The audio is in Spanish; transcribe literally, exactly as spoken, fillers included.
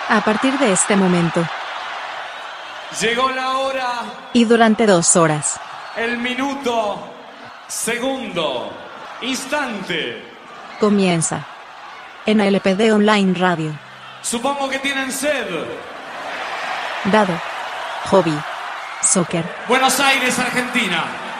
A partir de este momento, llegó la hora, y durante dos horas, el minuto, segundo, instante. comienza en L P D Online Radio. Supongo que tienen sed. Dado. Hobby. Soccer. Buenos Aires, Argentina.